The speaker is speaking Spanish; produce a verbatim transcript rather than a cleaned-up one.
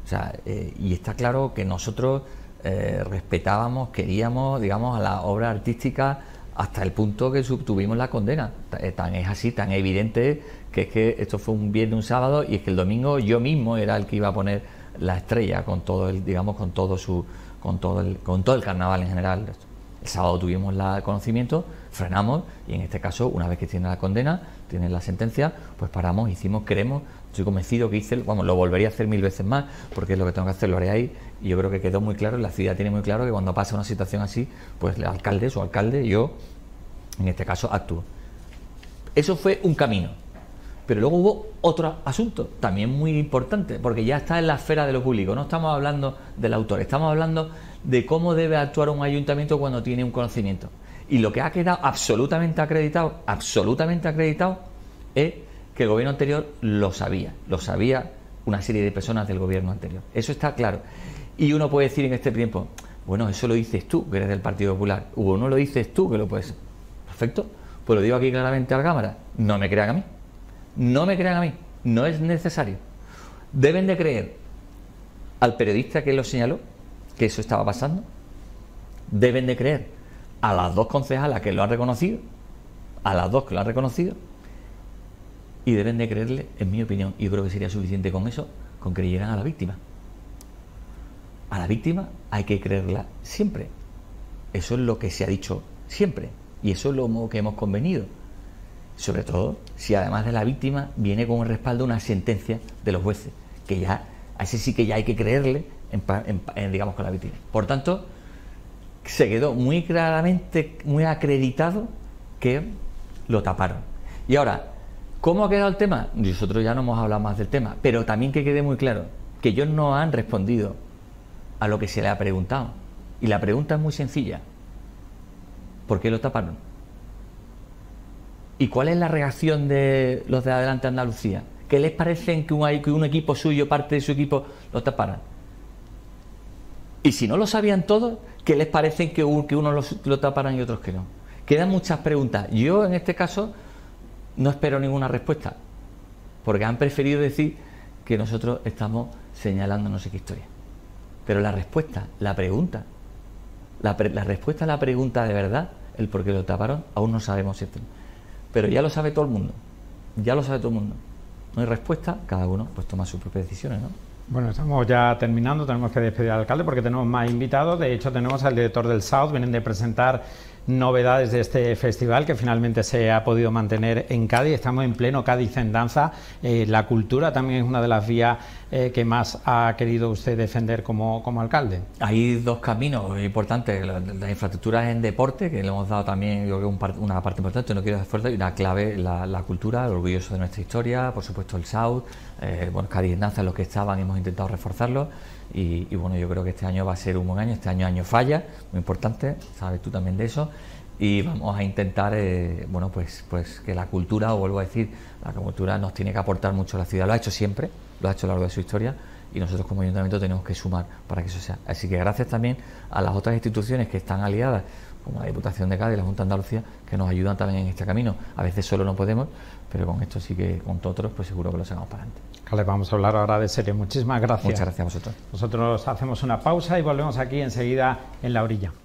O sea, eh, y está claro que nosotros eh, respetábamos, queríamos, digamos, a la obra artística hasta el punto que tuvimos la condena. Tan es así, tan evidente que es que esto fue un viernes, un sábado, y es que el domingo yo mismo era el que iba a poner la estrella con todo el, digamos, con todo su, con todo el, con todo el carnaval en general. El sábado tuvimos la, el conocimiento, frenamos, y en este caso, una vez que tiene la condena, tiene la sentencia, pues paramos, hicimos, queremos, estoy convencido que hice, vamos, lo volvería a hacer mil veces más, porque es lo que tengo que hacer, lo haré ahí, y yo creo que quedó muy claro, la ciudad tiene muy claro que cuando pasa una situación así, pues el alcalde, su alcalde, yo, en este caso, actúo. Eso fue un camino, pero luego hubo otro asunto, también muy importante, porque ya está en la esfera de lo público, no estamos hablando del autor, estamos hablando de cómo debe actuar un ayuntamiento cuando tiene un conocimiento. Y lo que ha quedado absolutamente acreditado, absolutamente acreditado, es que el gobierno anterior lo sabía, lo sabía una serie de personas del gobierno anterior. Eso está claro. Y uno puede decir en este tiempo, bueno, eso lo dices tú, que eres del Partido Popular, o no lo dices tú, que lo puedes. Perfecto, pues lo digo aquí claramente a la cámara, no me crean a mí, no me crean a mí, no es necesario. Deben de creer al periodista que lo señaló, que eso estaba pasando, deben de creer a las dos concejalas que lo han reconocido, a las dos que lo han reconocido, y deben de creerle, en mi opinión, y yo creo que sería suficiente con eso, con que creyeran a la víctima. A la víctima hay que creerla siempre. Eso es lo que se ha dicho siempre, y eso es lo que hemos convenido. Sobre todo si además de la víctima viene con el respaldo una sentencia de los jueces, que ya, a ese sí que ya hay que creerle, en, en, en, digamos, con la víctima. Por tanto, se quedó muy claramente, muy acreditado que lo taparon. Y ahora, ¿cómo ha quedado el tema? Nosotros ya no hemos hablado más del tema, pero también que quede muy claro que ellos no han respondido a lo que se le ha preguntado. Y la pregunta es muy sencilla. ¿Por qué lo taparon? ¿Y cuál es la reacción de los de Adelante Andalucía? ¿Qué les parece que un, que un equipo suyo, parte de su equipo, lo taparan? Y si no lo sabían todos, ¿qué les parece que, un, que unos lo, lo taparan y otros que no? Quedan muchas preguntas. Yo, en este caso, no espero ninguna respuesta, porque han preferido decir que nosotros estamos señalando no sé qué historia. Pero la respuesta, la pregunta, la, pre, la respuesta a la pregunta de verdad, el por qué lo taparon, aún no sabemos si. Pero ya lo sabe todo el mundo, ya lo sabe todo el mundo. No hay respuesta, cada uno pues toma sus propias decisiones, ¿no? Bueno, estamos ya terminando, tenemos que despedir al alcalde porque tenemos más invitados. De hecho, tenemos al director del South, vienen de presentar novedades de este festival que finalmente se ha podido mantener en Cádiz. Estamos en pleno Cádiz en danza. Eh, la cultura también es una de las vías eh, que más ha querido usted defender como, como alcalde. Hay dos caminos importantes, las la infraestructuras en deporte, que le hemos dado también, yo creo, un par, una parte importante, no quiero hacer fuerte, y una clave, la, la cultura, el orgulloso de nuestra historia, por supuesto el South, eh, bueno, Cádiz en danza, los que estaban, hemos intentado reforzarlo. Y, y bueno, yo creo que este año va a ser un buen año, este año año falla, muy importante, sabes tú también de eso, y vamos a intentar, eh, bueno, pues, pues que la cultura, o vuelvo a decir, la cultura nos tiene que aportar mucho a la ciudad, lo ha hecho siempre, lo ha hecho a lo largo de su historia, y nosotros como ayuntamiento tenemos que sumar para que eso sea. Así que gracias también a las otras instituciones que están aliadas, como la Diputación de Cádiz y la Junta de Andalucía, que nos ayudan también en este camino. A veces solo no podemos, pero con esto sí que, con todos otros, pues seguro que lo sacamos para adelante. Les vamos a hablar ahora de serio. Muchísimas gracias. Muchas gracias a vosotros. Nosotros hacemos una pausa y volvemos aquí enseguida en La Orilla.